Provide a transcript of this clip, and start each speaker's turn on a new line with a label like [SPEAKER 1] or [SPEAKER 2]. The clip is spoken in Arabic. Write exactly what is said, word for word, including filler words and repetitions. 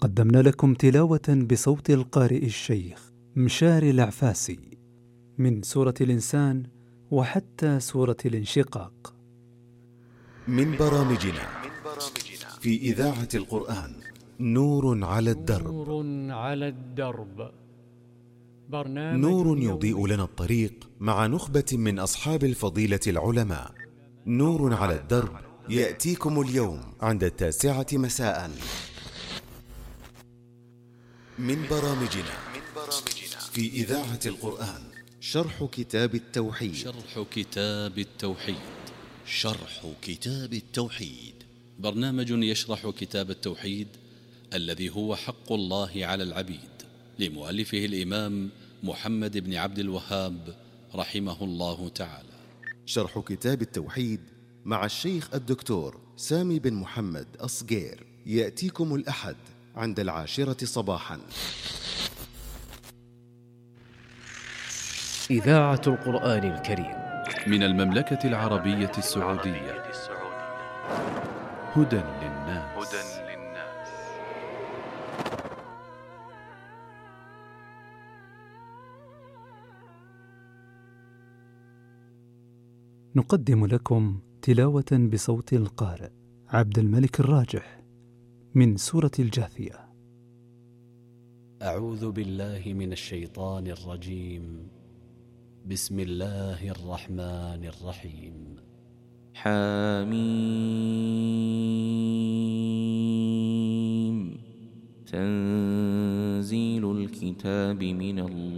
[SPEAKER 1] قدمنا لكم تلاوة بصوت القارئ الشيخ مشاري العفاسي من سورة الإنسان وحتى سورة الانشقاق.
[SPEAKER 2] من برامجنا في إذاعة القرآن نور على الدرب.
[SPEAKER 3] نور على الدرب، برنامج
[SPEAKER 2] نور
[SPEAKER 3] يومي
[SPEAKER 2] يضيء لنا الطريق مع نخبة من أصحاب الفضيلة العلماء. نور على الدرب يأتيكم اليوم عند التاسعة مساء. من برامجنا في إذاعة القرآن شرح كتاب التوحيد.
[SPEAKER 4] شرح كتاب التوحيد شرح كتاب التوحيد برنامج يشرح كتاب التوحيد الذي هو حق الله على العبيد، لمؤلفه الإمام محمد بن عبد الوهاب رحمه الله تعالى.
[SPEAKER 2] شرح كتاب التوحيد مع الشيخ الدكتور سامي بن محمد أصغير يأتيكم الأحد عند العاشرة صباحا.
[SPEAKER 5] إذاعة القرآن الكريم
[SPEAKER 4] من المملكة العربية السعودية. هدى للناس.
[SPEAKER 1] نقدم لكم تلاوة بصوت القارئ عبد الملك الراجح من سورة الجاثية.
[SPEAKER 5] أعوذ بالله من الشيطان الرجيم. بسم الله الرحمن الرحيم.
[SPEAKER 6] حاميم تنزيل الكتاب من الله